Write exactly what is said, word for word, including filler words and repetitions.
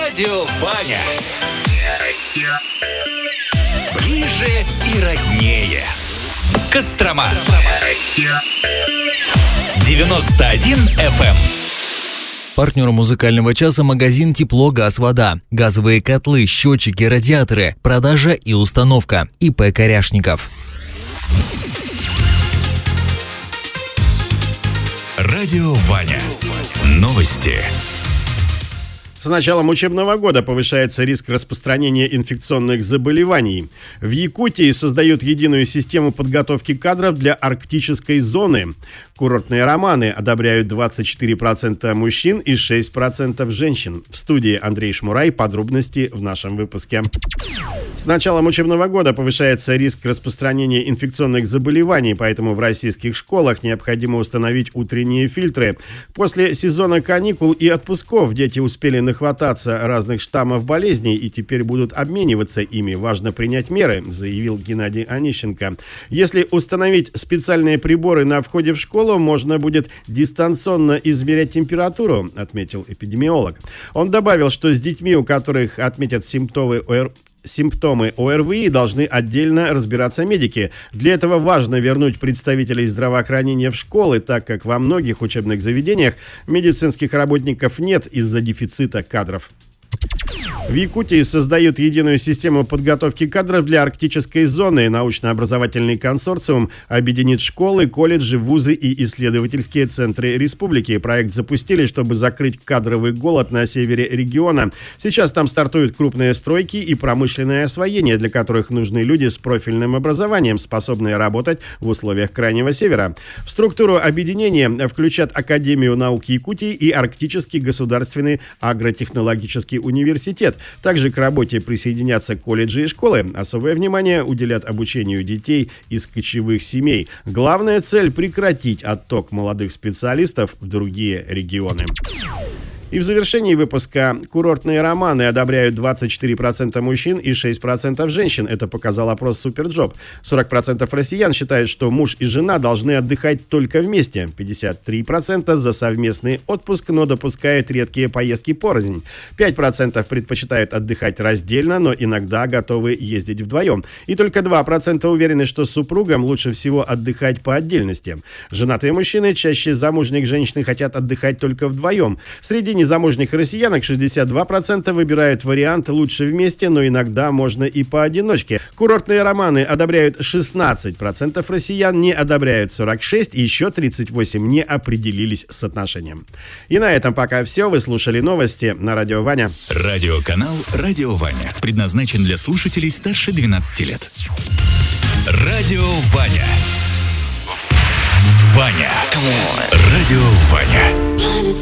Радио Ваня. Ближе и роднее. Кострома. девяносто один эф эм. Партнер музыкального часа — магазин «Тепло, газ, вода». Газовые котлы, счетчики, радиаторы. Продажа и установка. ИП Коряшников. Радио Ваня. Новости. С началом учебного года повышается риск распространения инфекционных заболеваний. В Якутии создают единую систему подготовки кадров для арктической зоны. Курортные романы одобряют двадцать четыре процента мужчин и шесть процентов женщин. В студии Андрей Шмурай. Подробности в нашем выпуске. С началом учебного года повышается риск распространения инфекционных заболеваний, поэтому в российских школах необходимо установить утренние фильтры. После сезона каникул и отпусков дети успели нахвататься разных штаммов болезней и теперь будут обмениваться ими. Важно принять меры, заявил Геннадий Онищенко. Если установить специальные приборы на входе в школу, можно будет дистанционно измерять температуру, отметил эпидемиолог. Он добавил, что с детьми, у которых отметят симптомы ОР... Симптомы ОРВИ должны отдельно разбираться медики. Для этого важно вернуть представителей здравоохранения в школы, так как во многих учебных заведениях медицинских работников нет из-за дефицита кадров. В Якутии создают единую систему подготовки кадров для арктической зоны. Научно-образовательный консорциум объединит школы, колледжи, вузы и исследовательские центры республики. Проект запустили, чтобы закрыть кадровый голод на севере региона. Сейчас там стартуют крупные стройки и промышленное освоение, для которых нужны люди с профильным образованием, способные работать в условиях Крайнего Севера. В структуру объединения включат Академию наук Якутии и Арктический государственный агротехнологический университет. Также к работе присоединятся колледжи и школы. Особое внимание уделят обучению детей из кочевых семей. Главная цель — прекратить отток молодых специалистов в другие регионы. И в завершении выпуска: курортные романы одобряют двадцать четыре процента мужчин и шесть процентов женщин. Это показал опрос Суперджоп. сорок процентов россиян считают, что муж и жена должны отдыхать только вместе. пятьдесят три процента за совместный отпуск, но допускают редкие поездки порознь. пять процентов предпочитают отдыхать раздельно, но иногда готовы ездить вдвоем. И только два процента уверены, что супругам лучше всего отдыхать по отдельности. Женатые мужчины чаще замужних женщин хотят отдыхать только вдвоем. Среди незамужних россиянок шестьдесят два процента выбирают вариант «лучше вместе», но иногда можно и поодиночке. Курортные романы одобряют шестнадцать процентов россиян, не одобряют сорок шесть процентов, и еще тридцать восемь процентов не определились с отношением. И на этом пока все. Вы слушали новости на Радио Ваня. Радиоканал «Радио Ваня» предназначен для слушателей старше двенадцати лет. Радио Ваня. Ваня. Радио Ваня.